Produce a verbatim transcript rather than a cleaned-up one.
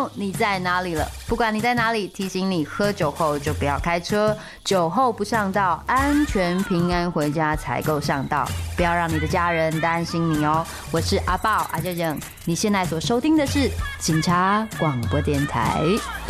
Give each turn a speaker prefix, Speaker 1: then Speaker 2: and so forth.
Speaker 1: know 你在哪里了。不管你在哪里，提醒你喝酒后就不要开车，酒后不上道，安全平安回家才够上道。不要让你的家人担心你哦。我是阿豹阿正正，你现在所收听的是警察广播电台。